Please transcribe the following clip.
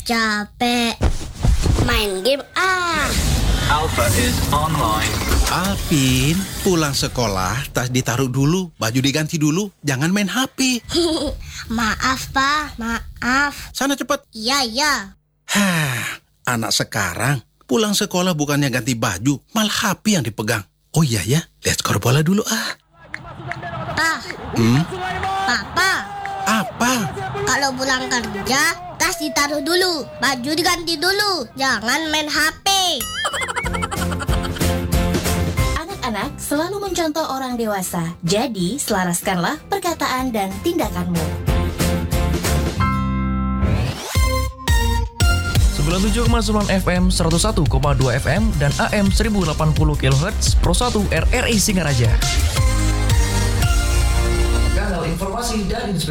capek. Main game Alpha is online. Alvin, pulang sekolah, tas ditaruh dulu, baju diganti dulu, jangan main HP. Maaf, Pa. Maaf. Sana cepat. Iya. Anak sekarang pulang sekolah bukannya ganti baju, malah HP yang dipegang. Oh iya ya, lihat skor bola dulu Pa. Papa, Apa? kalau pulang kerja, tas ditaruh dulu, baju diganti dulu. Jangan main HP. Anak-anak selalu mencontoh orang dewasa. Jadi, selaraskanlah perkataan dan tindakanmu. 97,9 FM, 101,2 FM, dan AM 1080 kHz Pro 1 RRI Singaraja. Kanal informasi dan